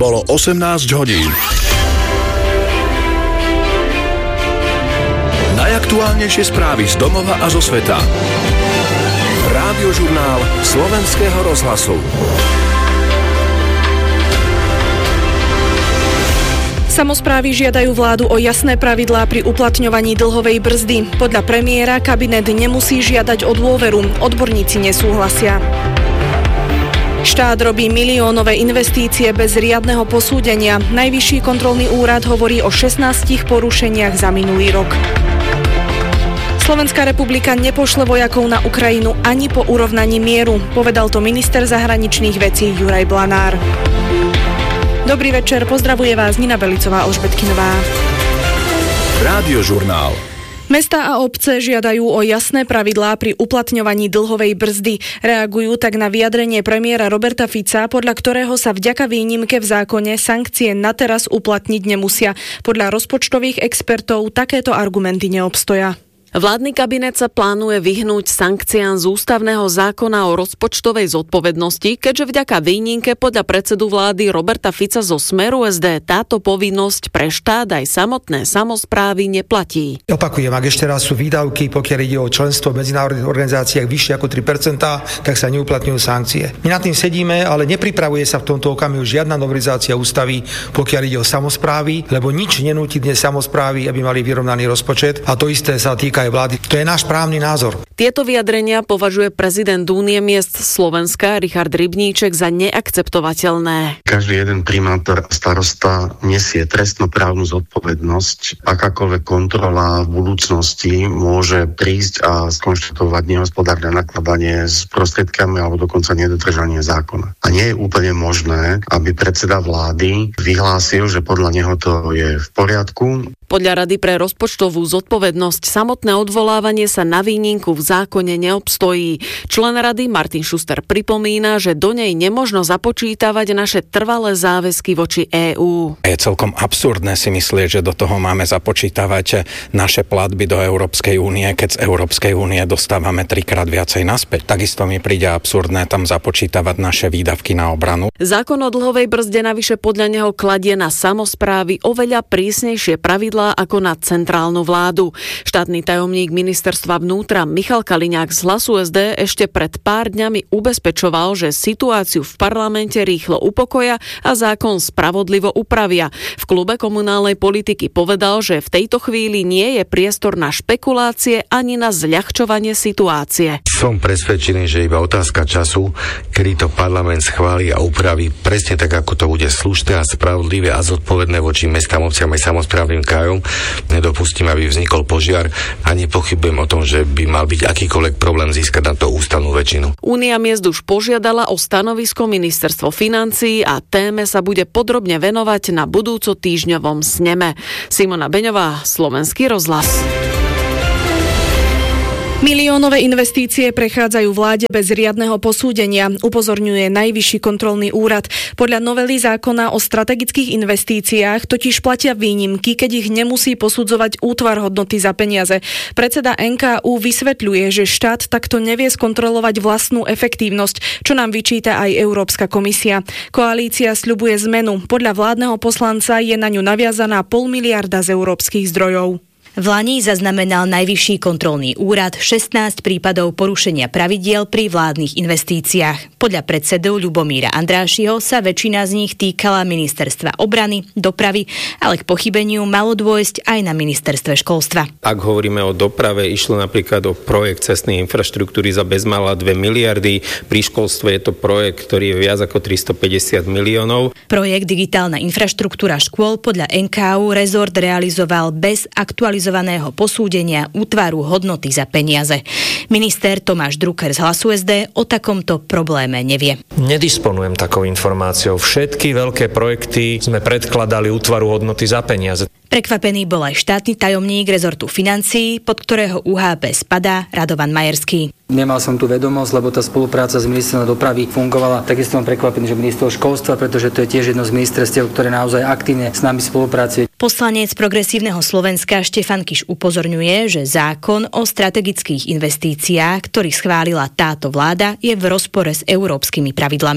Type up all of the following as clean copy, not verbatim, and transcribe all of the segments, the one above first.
Bolo 18 hodín. Najaktuálnejšie správy z domova a zo sveta. Rádiožurnál Slovenského rozhlasu. Samosprávy žiadajú vládu o jasné pravidlá pri uplatňovaní dlhovej brzdy. Podľa premiéra kabinet nemusí žiadať o dôveru. Odborníci nesúhlasia. Štát robí miliónové investície bez riadneho posúdenia. Najvyšší kontrolný úrad hovorí o 16 porušeniach za minulý rok. Slovenská republika nepošle vojakov na Ukrajinu ani po urovnaní mieru, povedal to minister zahraničných vecí Juraj Blanár. Dobrý večer, pozdravuje vás Nina Belicová Alžbetkinová. Rádiožurnál. Mestá a obce žiadajú o jasné pravidlá pri uplatňovaní dlhovej brzdy. Reagujú tak na vyjadrenie premiéra Roberta Fica, podľa ktorého sa vďaka výnimke v zákone sankcie na teraz uplatniť nemusia. Podľa rozpočtových expertov takéto argumenty neobstoja. Vládny kabinet sa plánuje vyhnúť sankciám z ústavného zákona o rozpočtovej zodpovednosti, keďže vďaka výnimke podľa predsedu vlády Roberta Fica zo Smeru SD táto povinnosť pre štát aj samotné samosprávy neplatí. Opakujem, ak ešte raz sú výdavky, pokiaľ ide o členstvo v medzinárodných organizáciách vyššie ako 3%, tak sa neuplatňujú sankcie. My nad tým sedíme, ale nepripravuje sa v tomto okamihu žiadna novelizácia ústavy, pokiaľ ide o samosprávy, lebo nič nenúti dnes samosprávy, aby mali vyrovnaný rozpočet, a to isté sa týka aj vlády. To je náš právny názor. Tieto vyjadrenia považuje prezident Únie miest Slovenska Richard Rybníček za neakceptovateľné. Každý jeden primátor a starosta nesie trestnoprávnu zodpovednosť. Akákoľvek kontrola v budúcnosti môže prísť a skonštatovať nehospodárne nakladanie s prostriedkami alebo dokonca nedodržanie zákona. A nie je úplne možné, aby predseda vlády vyhlásil, že podľa neho to je v poriadku. Podľa Rady pre rozpočtovú zodpovednosť samotné odvolávanie sa na výnimku v zákone neobstojí. Člen Rady Martin Šuster pripomína, že do nej nemožno započítavať naše trvalé záväzky voči EÚ. Je celkom absurdné si myslieť, že do toho máme započítavať naše platby do Európskej únie, keď z Európskej únie dostávame 3-krát viacej naspäť. Takisto mi príde absurdné tam započítavať naše výdavky na obranu. Zákon o dlhovej brzde navyše podľa neho kladie na samosprávy oveľa prísnejšie pravidlá ako na centrálnu vládu. Štátny tajomník ministerstva vnútra Michal Kaliňák z Hlasu SD ešte pred pár dňami ubezpečoval, že situáciu v parlamente rýchlo upokoja a zákon spravodlivo upravia. V klube komunálnej politiky povedal, že v tejto chvíli nie je priestor na špekulácie ani na zľahčovanie situácie. Som presvedčený, že iba otázka času, kedy to parlament schváli a upraví presne tak, ako to bude slušné a spravodlivé a zodpovedné voči mestám, obciam aj samosprávnym krajom. Nedopustím, aby vznikol požiar a nepochybujem o tom, že by mal byť akýkoľvek problém získať na to ústavnú väčšinu. Únia miest už požiadala o stanovisko ministerstvo financií a téme sa bude podrobne venovať na budúco týždňovom sneme. Simona Beňová, Slovenský rozhlas. Miliónové investície prechádzajú vláde bez riadneho posúdenia, upozorňuje Najvyšší kontrolný úrad. Podľa novely zákona o strategických investíciách totiž platia výnimky, keď ich nemusí posudzovať útvar hodnoty za peniaze. Predseda NKÚ vysvetľuje, že štát takto nevie skontrolovať vlastnú efektívnosť, čo nám vyčíta aj Európska komisia. Koalícia sľubuje zmenu. Podľa vládneho poslanca je na ňu naviazaná 0,5 miliarda z európskych zdrojov. V lani zaznamenal Najvyšší kontrolný úrad 16 prípadov porušenia pravidiel pri vládnych investíciách. Podľa predsedu Ľubomíra Andrášiho sa väčšina z nich týkala ministerstva obrany, dopravy, ale k pochybeniu malo dôjsť aj na ministerstve školstva. Ak hovoríme o doprave, išlo napríklad o projekt cestnej infraštruktúry za bezmála 2 miliardy. Pri školstve je to projekt, ktorý je viac ako 350 miliónov. Projekt Digitálna infraštruktúra škôl podľa NKÚ rezort realizoval bez aktualizovaného posúdenia útvaru hodnoty za peniaze. Minister Tomáš Drucker z Hlasu SD o takomto probléme nevie. Nedisponujem takou informáciou. Všetky veľké projekty sme predkladali útvaru hodnoty za peniaze. Prekvapený bol aj štátny tajomník rezortu financií, pod ktorého UHP spadá Radovan Majerský. Nemal som tu vedomosť, lebo tá spolupráca s ministerstvom dopravy fungovala. Takisto som prekvapený, že ministerstvo školstva, pretože to je tiež jedno z ministerstiev, ktoré naozaj aktívne s nami spolupracuje. Poslanec Progresívneho Slovenska Štefan Kiš upozorňuje, že zákon o strategických investíciách, ktorý schválila táto vláda, je v rozpore s európskymi pravidlami. Do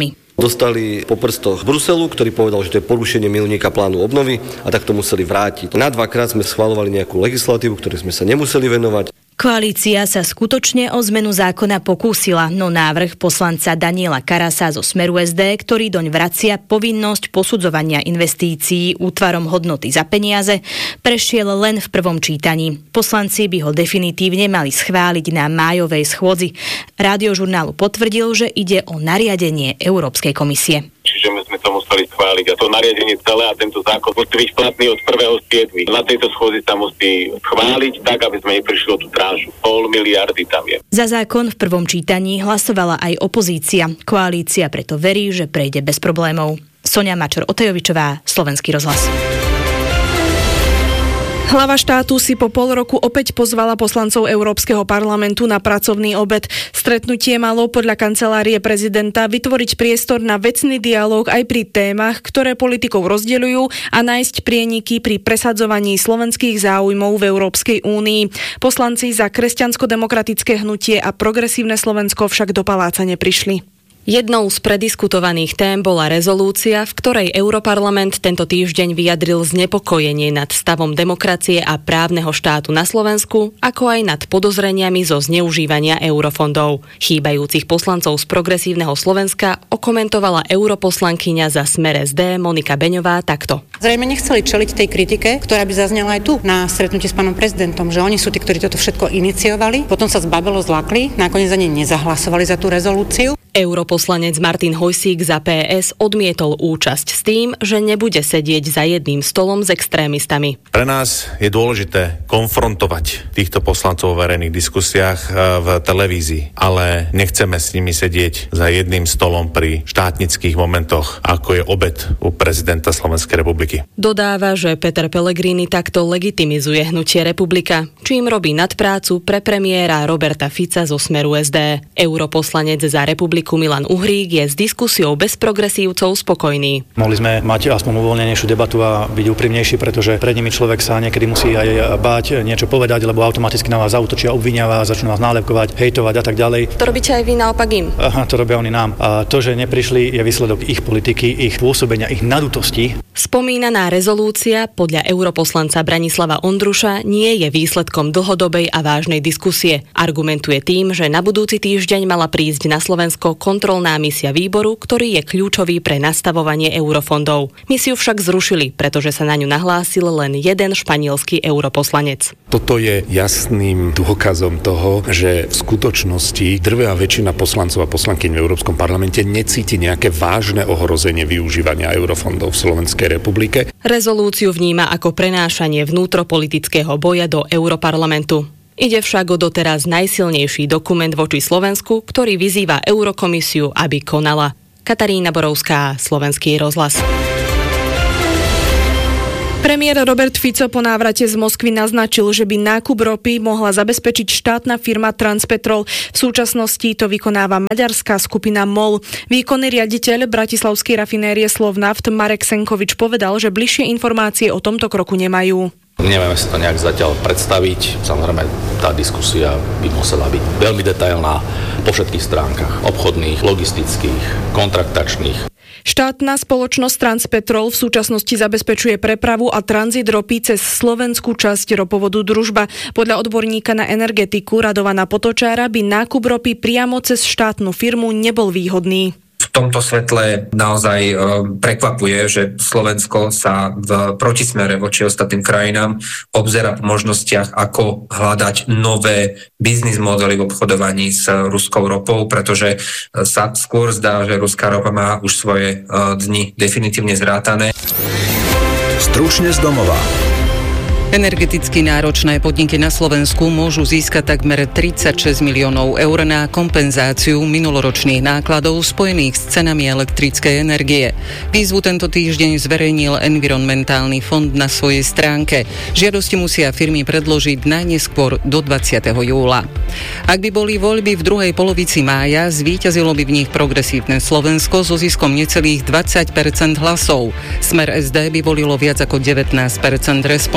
dostali po prstoch Bruselu, ktorý povedal, že to je porušenie milníka plánu obnovy a tak to museli vrátiť. Na 2-krát sme schvaľovali nejakú legislatívu, ktorej sme sa nemuseli venovať. Koalícia sa skutočne o zmenu zákona pokúsila, no návrh poslanca Daniela Karasa zo Smeru SD, ktorý doň vracia povinnosť posudzovania investícií útvarom hodnoty za peniaze, prešiel len v prvom čítaní. Poslanci by ho definitívne mali schváliť na májovej schôdzi. Rádiožurnálu potvrdil, že ide o nariadenie Európskej komisie. Čiže my sme to museli schváliť. A to nariadenie celé a tento zákon musí byť platný od 1.7. Na tejto schôdzi sa musí schváliť tak, aby sme neprišli o tú tranšu. 0,5 miliardy tam je. Za zákon v prvom čítaní hlasovala aj opozícia. Koalícia preto verí, že prejde bez problémov. Soňa Mačor-Otejovičová, Slovenský rozhlas. Hlava štátu si po pol roku opäť pozvala poslancov Európskeho parlamentu na pracovný obed. Stretnutie malo podľa kancelárie prezidenta vytvoriť priestor na vecný dialóg aj pri témach, ktoré politikov rozdeľujú a nájsť prieniky pri presadzovaní slovenských záujmov v Európskej únii. Poslanci za Kresťansko-demokratické hnutie a Progresívne Slovensko však do paláca neprišli. Jednou z prediskutovaných tém bola rezolúcia, v ktorej Europarlament tento týždeň vyjadril znepokojenie nad stavom demokracie a právneho štátu na Slovensku, ako aj nad podozreniami zo zneužívania eurofondov. Chýbajúcich poslancov z Progresívneho Slovenska okomentovala europoslankyňa za Smer SD Monika Beňová takto. Zrejme nechceli čeliť tej kritike, ktorá by zaznela aj tu na stretnutí s pánom prezidentom, že oni sú tí, ktorí toto všetko iniciovali, potom sa zbabelo zlakli, nakoniec ani nezahlasovali za tú rezolúciu. Europoslanec Martin Hojsík za PS odmietol účasť s tým, že nebude sedieť za jedným stolom s extrémistami. Pre nás je dôležité konfrontovať týchto poslancov v verejných diskusiách v televízii, ale nechceme s nimi sedieť za jedným stolom pri štátnických momentoch, ako je obed u prezidenta Slovenskej republiky. Dodáva, že Peter Pellegrini takto legitimizuje hnutie Republika, čím robí nadprácu pre premiéra Roberta Fica zo Smeru SD. Europoslanec za Republiku Milan Uhrík je s diskusiou bez progresívcov spokojný. Mohli sme mať aspoň uvoľnenejšiu debatu a byť úprimnejší, pretože pred nimi človek sa niekedy musí aj báť niečo povedať, lebo automaticky na vás zaútočia, obvinia vás, začnú vás nálepkovať, hejtovať a tak ďalej. To robíte aj vy naopak im? Aha, to robia oni nám. A to, že neprišli, je výsledok ich politiky, ich pôsobenia, ich nadutosti. Spomínaná rezolúcia podľa europoslanca Branislava Ondruša nie je výsledkom dlhodobej a vážnej diskusie. Argumentuje tým, že na budúci týždeň mala prísť na Slovensko kontrolná misia výboru, ktorý je kľúčový pre nastavovanie eurofondov. Misiu však zrušili, pretože sa na ňu nahlásil len jeden španielský europoslanec. Toto je jasným dôkazom toho, že v skutočnosti drvivá väčšina poslancov a poslankyň v Európskom parlamente necíti nejaké vážne ohrozenie využívania eurofondov v Slovenskej republike. Rezolúciu vníma ako prenášanie vnútropolitického boja do Europarlamentu. Ide však o doteraz najsilnejší dokument voči Slovensku, ktorý vyzýva Eurokomisiu, aby konala. Katarína Borovská, Slovenský rozhlas. Premiér Robert Fico po návrate z Moskvy naznačil, že by nákup ropy mohla zabezpečiť štátna firma Transpetrol. V súčasnosti to vykonáva maďarská skupina MOL. Výkonný riaditeľ bratislavskej rafinérie Slovnaft Marek Senkovič povedal, že bližšie informácie o tomto kroku nemajú. Nevieme si to nejak zatiaľ predstaviť. Samozrejme, tá diskusia by musela byť veľmi detailná po všetkých stránkach. Obchodných, logistických, kontraktačných. Štátna spoločnosť Transpetrol v súčasnosti zabezpečuje prepravu a tranzit ropy cez slovenskú časť ropovodu Družba. Podľa odborníka na energetiku Radovana Potočára by nákup ropy priamo cez štátnu firmu nebol výhodný. V tomto svetle naozaj prekvapuje, že Slovensko sa v protismere voči ostatným krajinám obzerá po možnostiach, ako hľadať nové biznis modely v obchodovaní s ruskou ropou, pretože sa skôr zdá, že ruská ropa má už svoje dni definitívne zrátané. Stručne z domova. Energeticky náročné podniky na Slovensku môžu získať takmer 36 miliónov eur na kompenzáciu minuloročných nákladov spojených s cenami elektrickej energie. Výzvu tento týždeň zverejnil Environmentálny fond na svojej stránke. Žiadosti musia firmy predložiť najneskôr do 20. júla. Ak by boli voľby v druhej polovici mája, zvíťazilo by v nich Progresívne Slovensko so ziskom necelých 20% hlasov. Smer SD by volilo viac ako 19% respondentov.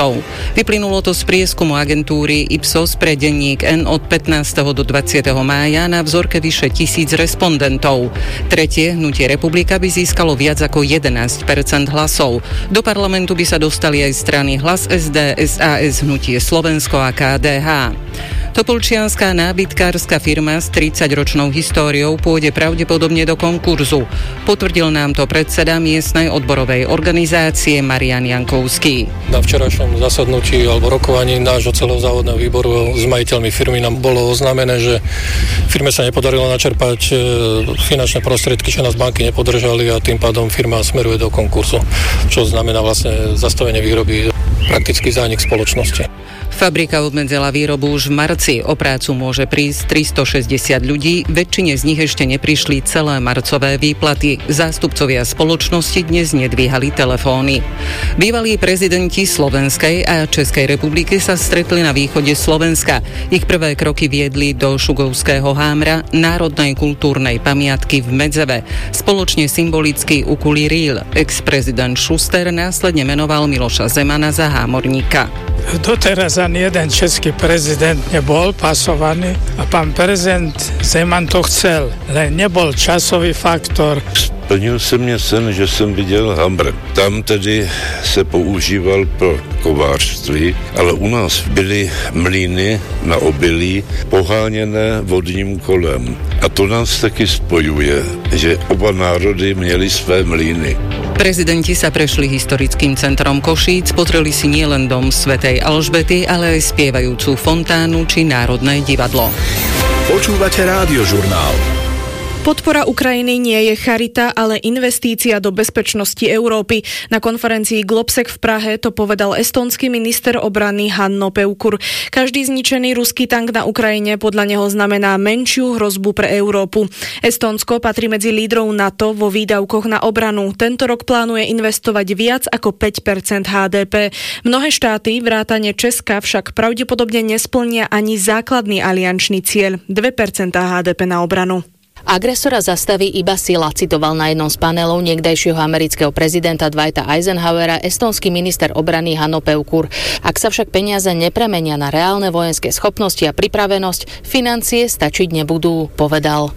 respondentov. Vyplynulo to z prieskumu agentúry Ipsos pre denník N od 15. do 20. mája na vzorke vyše 1000 respondentov. Tretie, Hnutie Republika, by získalo viac ako 11% hlasov. Do parlamentu by sa dostali aj strany Hlas SD, SAS, Hnutie Slovensko a KDH. Topolčianska nábytkárska firma s 30-ročnou históriou pôjde pravdepodobne do konkurzu. Potvrdil nám to predseda miestnej odborovej organizácie Marian Jankovský. Na včerajšom zasadnutí alebo rokovaní nášho celého závodného výboru s majiteľmi firmy nám bolo oznámené, že firme sa nepodarilo načerpať finančné prostriedky, čo nás banky nepodržali a tým pádom firma smeruje do konkurzu, čo znamená vlastne zastavenie výroby, praktický zánik spoločnosti. Fabrika obmedzila výrobu už v marci. O prácu môže prísť 360 ľudí, väčšine z nich ešte neprišli celé marcové výplaty. Zástupcovia spoločnosti dnes nedvíhali telefóny. Bývalí prezidenti Slovenskej a Českej republiky sa stretli na východe Slovenska. Ich prvé kroky viedli do Šugovského hámra, národnej kultúrnej pamiatky v Medzeve. Spoločne symbolicky ukuli rýl. Ex-prezident Šuster následne menoval Miloša Zemana za hámorníka. Doteraz ani jeden český prezident nebol pasovaný a pán prezident Zeman to chcel, len nebol časový faktor. Splnil se mě sen, že jsem viděl hamr. Tam tedy se používal pro kovářství, ale u nás byly mlýny na obilí poháněné vodním kolem. A to nás taky spojuje, že oba národy měli své mlýny. Prezidenti sa prešli historickým centrom Košíc, pozreli si nielen dom svätej Alžbety, ale aj spievajúcu fontánu či Národné divadlo. Počúvate Rádiožurnál. Podpora Ukrajiny nie je charita, ale investícia do bezpečnosti Európy. Na konferencii Globsec v Prahe to povedal estónsky minister obrany Hanno Pevkur. Každý zničený ruský tank na Ukrajine podľa neho znamená menšiu hrozbu pre Európu. Estónsko patrí medzi lídrov NATO vo výdavkoch na obranu. Tento rok plánuje investovať viac ako 5% HDP. Mnohé štáty, vrátane Česka, však pravdepodobne nesplnia ani základný aliančný cieľ 2% HDP na obranu. Agresora zastaví iba sila, citoval na jednom z panelov niekdajšieho amerického prezidenta Dwighta Eisenhowera estónsky minister obrany Hanno Pevkur. Ak sa však peniaze nepremenia na reálne vojenské schopnosti a pripravenosť, financie stačiť nebudú, povedal.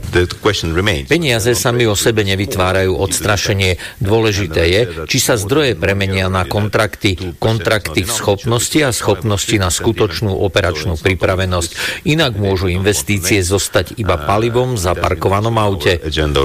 Peniaze sami o sebe nevytvárajú odstrašenie. Dôležité je, či sa zdroje premenia na kontrakty v schopnosti a schopnosti na skutočnú operačnú pripravenosť. Inak môžu investície zostať iba palivom zaparkovaným aute.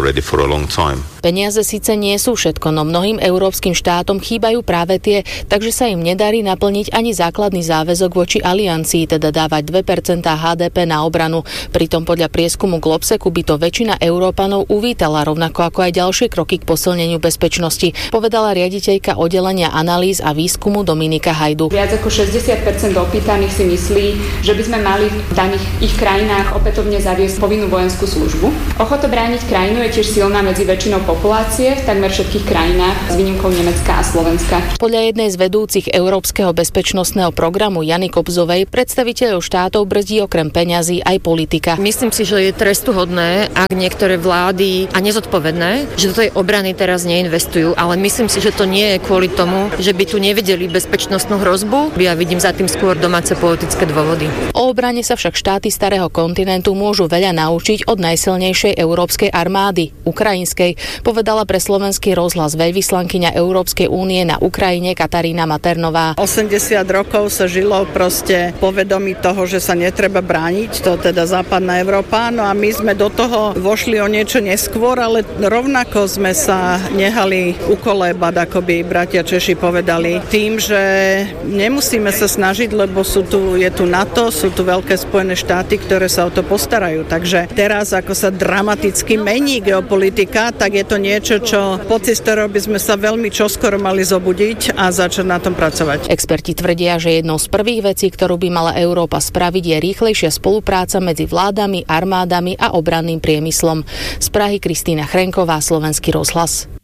Peniaze síce nie sú všetko, no mnohým európskym štátom chýbajú práve tie, takže sa im nedarí naplniť ani základný záväzok voči aliancii, teda dávať 2% HDP na obranu. Pritom podľa prieskumu Globsecu by to väčšina Európanov uvítala, rovnako ako aj ďalšie kroky k posilneniu bezpečnosti, povedala riaditeľka oddelenia analýz a výskumu Dominika Hajdu. Viac ako 60% opýtaných si myslí, že by sme mali v daných ich krajinách opätovne zaviesť povinnú vojenskú službu. Ochota brániť krajinu je tiež silná medzi väčšinou populácie v takmer všetkých krajinách s výnimkou Nemecka a Slovenska. Podľa jednej z vedúcich Európskeho bezpečnostného programu Jany Kobzovej predstaviteľov štátov brzdí okrem peňazí aj politika. Myslím si, že je trestuhodné, ak niektoré vlády a nezodpovedné, že do tej obrany teraz neinvestujú, ale myslím si, že to nie je kvôli tomu, že by tu nevideli bezpečnostnú hrozbu. Ja vidím za tým skôr domáce politické dôvody. O obrane sa však štáty starého kontinentu môžu veľa naučiť od najsilnejšej európskej armády, ukrajinskej, povedala pre slovenský rozhlas veľvyslankyňa Európskej únie na Ukrajine Katarína Maternová. 80 rokov sa žilo proste povedomí toho, že sa netreba brániť, to teda západná Európa, no a my sme do toho vošli o niečo neskôr, ale rovnako sme sa nehali ukolébať, ako by bratia Češi povedali, tým, že nemusíme sa snažiť, lebo je tu NATO, sú tu veľké Spojené štáty, ktoré sa o to postarajú. Takže teraz, ako sa dramaticky mení geopolitika, tak je to niečo, čo pocit, z ktorého by sme sa veľmi čoskoro mali zobudiť a začať na tom pracovať. Experti tvrdia, že jednou z prvých vecí, ktorú by mala Európa spraviť, je rýchlejšia spolupráca medzi vládami, armádami a obranným priemyslom. Z Prahy Kristýna Chrenková, Slovenský rozhlas.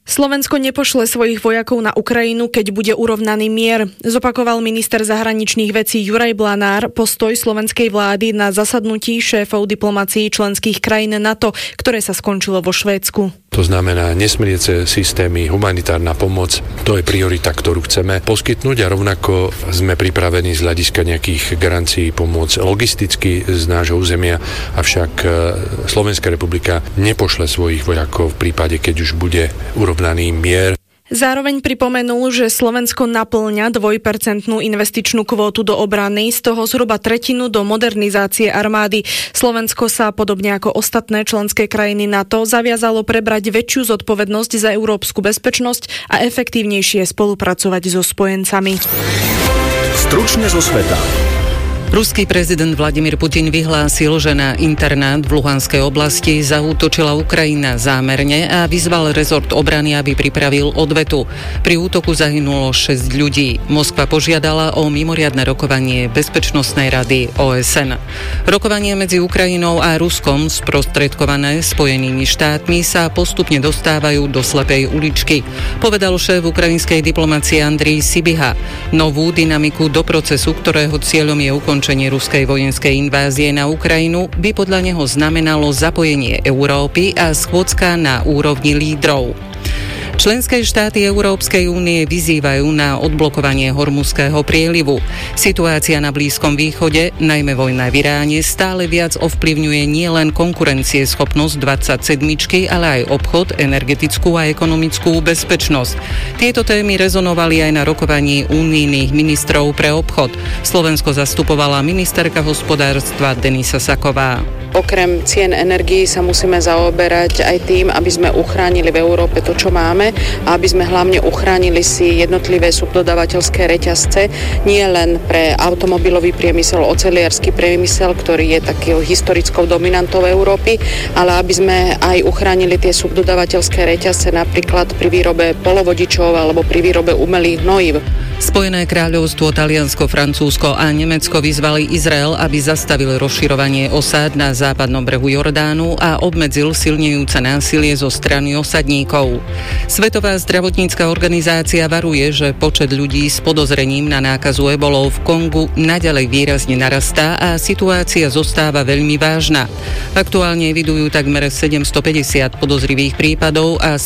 Slovensko nepošle svojich vojakov na Ukrajinu, keď bude urovnaný mier. Zopakoval minister zahraničných vecí Juraj Blanár postoj slovenskej vlády na zasadnutí šéfov diplomácií členských krajín NATO, ktoré sa skončilo vo Švédsku. To znamená nesmeliace systémy, humanitárna pomoc, to je priorita, ktorú chceme poskytnúť a rovnako sme pripravení z hľadiska nejakých garancií pomôcť logisticky z nášho územia, avšak Slovenská republika nepošle svojich vojakov v prípade, keď už bude urovnaný mier. Zároveň pripomenul, že Slovensko napĺňa 2% investičnú kvótu do obrany, z toho zhruba 1/3 do modernizácie armády. Slovensko sa, podobne ako ostatné členské krajiny NATO, zaviazalo prebrať väčšiu zodpovednosť za európsku bezpečnosť a efektívnejšie spolupracovať so spojencami. Stručne zo sveta. Ruský prezident Vladimír Putin vyhlásil, že na internát v Luhanskej oblasti zaútočila Ukrajina zámerne a vyzval rezort obrany, aby pripravil odvetu. Pri útoku zahynulo 6 ľudí. Moskva požiadala o mimoriadne rokovanie Bezpečnostnej rady OSN. Rokovanie medzi Ukrajinou a Ruskom, sprostredkované Spojenými štátmi, sa postupne dostávajú do slepej uličky, povedal šéf ukrajinskej diplomácie Andrej Sibiha. Novú dynamiku do procesu, ktorého cieľom je ukončenie ruskej vojenskej invázie na Ukrajinu, by podľa neho znamenalo zapojenie Európy a schôdzka na úrovni lídrov. Členské štáty Európskej únie vyzývajú na odblokovanie Hormuzského prielivu. Situácia na Blízkom východe, najmä vojna v Iráne, stále viac ovplyvňuje nielen konkurencieschopnosť 27, ale aj obchod, energetickú a ekonomickú bezpečnosť. Tieto témy rezonovali aj na rokovaní unijných ministrov pre obchod. Slovensko zastupovala ministerka hospodárstva Denisa Saková. Okrem cien energií sa musíme zaoberať aj tým, aby sme uchránili v Európe to, čo máme, a aby sme hlavne uchránili si jednotlivé subdodávateľské reťazce, nie len pre automobilový priemysel, oceliarsky priemysel, ktorý je takou historickou dominantou Európy, ale aby sme aj uchránili tie subdodávateľské reťazce napríklad pri výrobe polovodičov alebo pri výrobe umelých hnojív. Spojené kráľovstvo, Taliansko, Francúzsko a Nemecko vyzvali Izrael, aby zastavil rozširovanie osád na západnom brehu Jordánu a obmedzil silnejúce násilie zo strany osadníkov. Svetová zdravotnícka organizácia varuje, že počet ľudí s podozrením na nákazu ebolou v Kongu naďalej výrazne narastá a situácia zostáva veľmi vážna. Aktuálne evidujú takmer 750 podozrivých prípadov a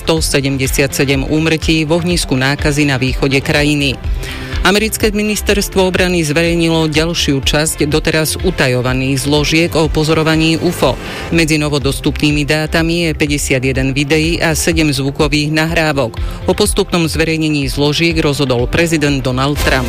177 úmrtí v ohnisku nákazy na východe krajiny. Americké ministerstvo obrany zverejnilo ďalšiu časť doteraz utajovaných zložiek o pozorovaní UFO. Medzi novodostupnými dátami je 51 videí a 7 zvukových nahrávok. O postupnom zverejnení zložiek rozhodol prezident Donald Trump.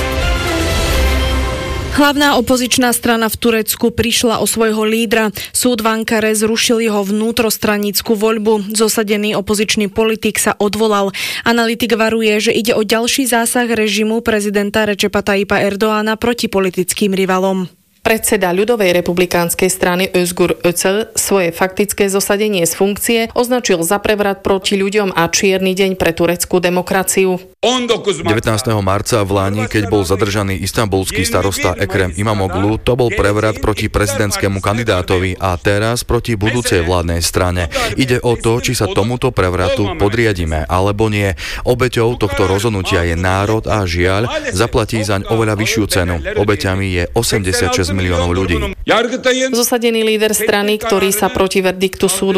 Hlavná opozičná strana v Turecku prišla o svojho lídra. Súd v Ankare zrušil jeho vnútrostranickú voľbu. Zosadený opozičný politik sa odvolal. Analytik varuje, že ide o ďalší zásah režimu prezidenta Recepa Tayyipa Erdoğana proti politickým rivalom. Predseda ľudovej republikánskej strany Özgür Özel svoje faktické zosadenie z funkcie označil za prevrat proti ľuďom a čierny deň pre tureckú demokraciu. 19. marca v Lani, keď bol zadržaný istanbulský starosta Ekrem Imamoglu, to bol prevrat proti prezidentskému kandidátovi a teraz proti budúcej vládnej strane. Ide o to, či sa tomuto prevratu podriadime alebo nie. Obeťou tohto rozhodnutia je národ a žiaľ, zaplatí zaň oveľa vyššiu cenu. Obeťami je 86 miliónov ľudí. Zosadený líder strany, ktorý sa proti verdiktu súdu